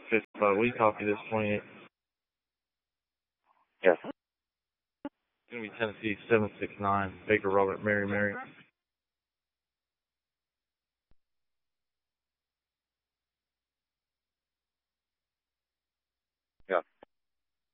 55, we copy this 28. Yes. It's going to be Tennessee 769, Baker Robert, Mary Mary.